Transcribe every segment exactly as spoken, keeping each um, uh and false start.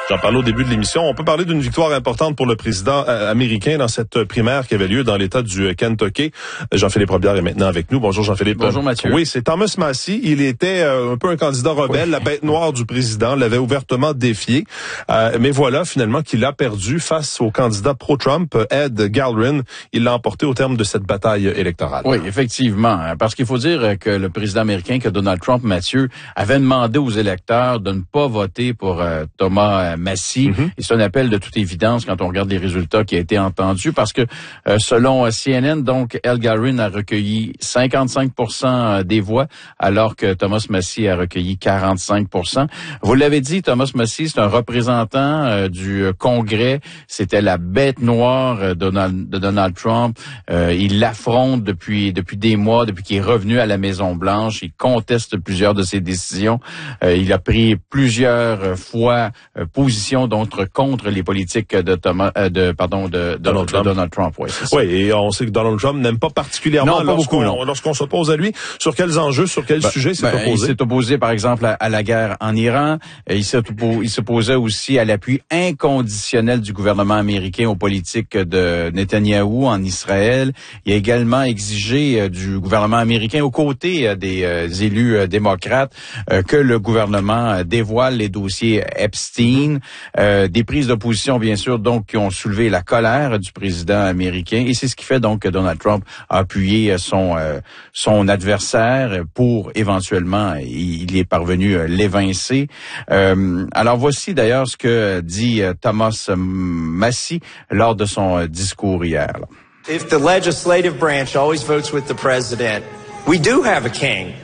J'en parlais au début de l'émission. On peut parler d'une victoire importante pour le président euh, américain dans cette primaire qui avait lieu dans l'État du Kentucky. Jean-Philippe Robillard est maintenant avec nous. Bonjour Jean-Philippe. Bonjour Mathieu. Oui, c'est Thomas Massie. Il était euh, un peu un candidat rebelle, oui. La bête noire du président, l'avait ouvertement défié. Euh, mais voilà finalement qu'il a perdu face au candidat pro-Trump, Ed Galbraith. Il l'a emporté au terme de cette bataille électorale. Oui, effectivement. Parce qu'il faut dire que le président américain, que Donald Trump, Mathieu, avait demandé aux électeurs de ne pas voter pour euh, Thomas Massie. Mm-hmm. Et c'est un appel de toute évidence quand on regarde les résultats qui a été entendu, parce que euh, selon C N N, donc, Ed Galbraith a recueilli cinquante-cinq pour cent des voix, alors que Thomas Massie a recueilli quarante-cinq pour cent. Vous l'avez dit, Thomas Massie, c'est un représentant euh, du Congrès. C'était la bête noire euh, Donald, de Donald Trump. Euh, il l'affronte depuis depuis des mois, depuis qu'il est revenu à la Maison-Blanche. Il conteste plusieurs de ses décisions. Euh, il a pris plusieurs fois euh, position d'autres contre les politiques de Thomas, euh, de pardon, de, de, Donald, de Trump. Donald Trump. Oui, c'est ça. Oui, et on sait que Donald Trump n'aime pas particulièrement non, pas lorsqu'on, beaucoup, non. lorsqu'on s'oppose à lui. Sur quels enjeux, sur quels ben, sujets s'est ben, opposé? Il s'est opposé, par exemple, à, à la guerre en Iran. Il, s'est oppo- il s'opposait aussi à l'appui inconditionnel du gouvernement américain aux politiques de Netanyahou en Israël. Il a également exigé euh, du gouvernement américain, aux côtés euh, des euh, élus euh, démocrates, euh, que le gouvernement euh, dévoile les dossiers Epstein. Euh, des prises d'opposition, bien sûr, donc, qui ont soulevé la colère du président américain. Et c'est ce qui fait donc que Donald Trump a appuyé son euh, son adversaire pour éventuellement, il est parvenu euh, l'évincer. Euh, alors voici d'ailleurs ce que dit euh, Thomas Massie lors de son euh, discours hier. Là. If the legislative branch always votes with the president, we do have a king.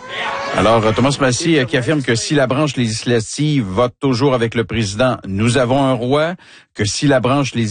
Alors, Thomas Massie qui affirme que si la branche législative vote toujours avec le président, nous avons un roi, que si la branche législative